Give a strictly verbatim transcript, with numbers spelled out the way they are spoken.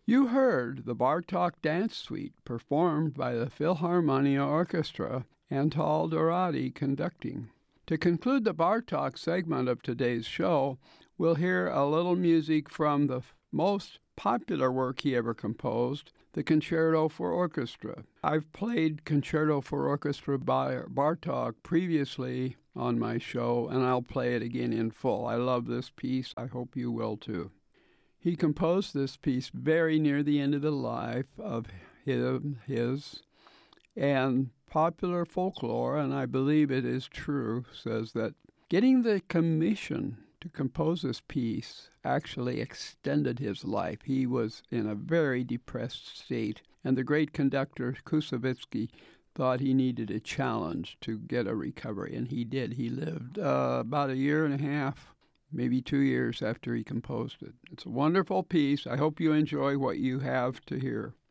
You heard the Bartók Dance Suite performed by the Philharmonia Orchestra, Antal Dorati conducting. To conclude the Bartók segment of today's show, we'll hear a little music from the most popular work he ever composed, the Concerto for Orchestra. I've played Concerto for Orchestra by Bartók previously on my show, and I'll play it again in full. I love this piece. I hope you will too. He composed this piece very near the end of the life of him, his, and popular folklore, and I believe it is true, says that getting the commission to compose this piece actually extended his life. He was in a very depressed state, and the great conductor Koussevitzky thought he needed a challenge to get a recovery, and he did. He lived uh, about a year and a half, maybe two years after he composed it. It's a wonderful piece. I hope you enjoy what you have to hear.